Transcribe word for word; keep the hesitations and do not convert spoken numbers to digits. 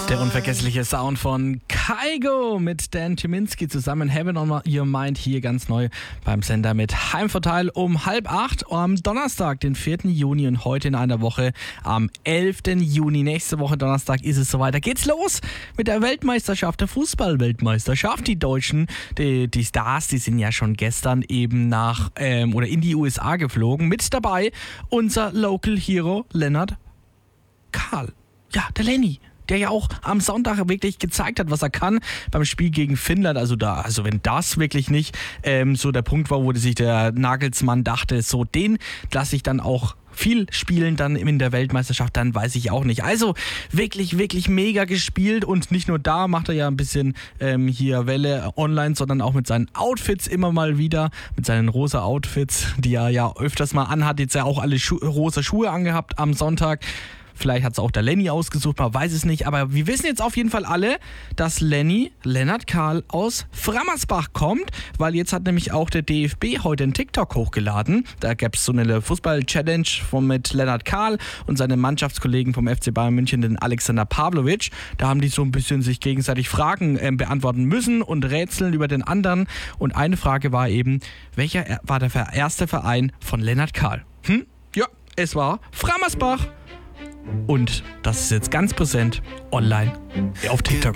Der unvergessliche Sound von Kygo mit Dan Tyminski zusammen. Heaven on Your Mind hier ganz neu beim Sender mit Heimvorteil um halb acht am Donnerstag, den vierten Juni und heute in einer Woche am elften Juni. Nächste Woche Donnerstag ist es soweit. Da geht's los mit der Weltmeisterschaft, der Fußball-Weltmeisterschaft. Die Deutschen, die, die Stars, die sind ja schon gestern eben nach ähm, oder in die U S A geflogen. Mit dabei unser Local Hero Lennart Kahl. Ja, der Lenny. Der ja auch am Sonntag wirklich gezeigt hat, was er kann beim Spiel gegen Finnland. Also da, also wenn das wirklich nicht ähm, so der Punkt war, wo sich der Nagelsmann dachte, so den lasse ich dann auch viel spielen dann in der Weltmeisterschaft, dann weiß ich auch nicht. Also wirklich, wirklich mega gespielt und nicht nur da macht er ja ein bisschen ähm, hier Welle online, sondern auch mit seinen Outfits immer mal wieder, mit seinen rosa Outfits, die er ja öfters mal anhat. Jetzt ja auch alle Schu- rosa Schuhe angehabt am Sonntag. Vielleicht hat es auch der Lenny ausgesucht, man weiß es nicht. Aber wir wissen jetzt auf jeden Fall alle, dass Lenny, Lennart Kahl, aus Frammersbach kommt. Weil jetzt hat nämlich auch der D F B heute einen TikTok hochgeladen. Da gab es so eine Fußball-Challenge von, mit Lennart Kahl und seinen Mannschaftskollegen vom F C Bayern München, den Alexander Pavlovic. Da haben die so ein bisschen sich gegenseitig Fragen äh, beantworten müssen und rätseln über den anderen. Und eine Frage war eben, welcher war der erste Verein von Lennart Kahl? Hm? Ja, es war Frammersbach. Und das ist jetzt ganz präsent online auf TikTok.